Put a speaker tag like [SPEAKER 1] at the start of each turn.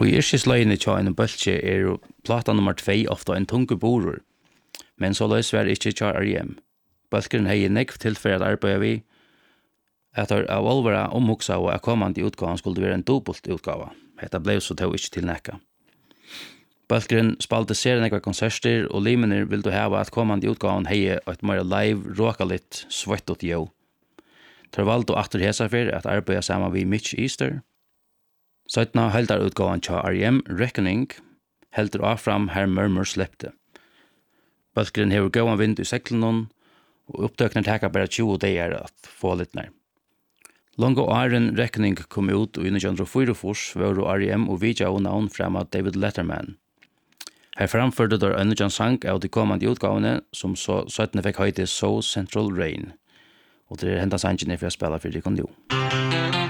[SPEAKER 1] Og i yrkesløyene til en bølge plata nummer 2 ofte en tunge borur, men så løs var ikke til R.E.M. Bølgeren hei nekv tilfære at arbeide vi, etter av olvera omhugsa og kommande utgaven skulle være en dobbelt utgave. Dette ble så til ikke til nekka. Bølgeren spalte serien nekva konserter, og limener vil du hava at kommande utgaven hei et mer live, råka litt, svøttot jo. Tar valgt og atter hesa for at arbeide sammen vi Mitch Easter. Søytna heldar utgaven til R.E.M. Reckoning, heldur av fram her Murmur slepte. Bølgeren hever gåan vind i seklen, og oppdøkner teka bare 20 dager at få litt nær. Longo åren Reckoning kom ut i 1944 var R.E.M. og vidja og navn frem av David Letterman. Her framførte der Ønnejan sang av de kommande utgavene, som så 17 fikk høyde So Central Rain. Og det hentas sangen for å spille for de kan jo.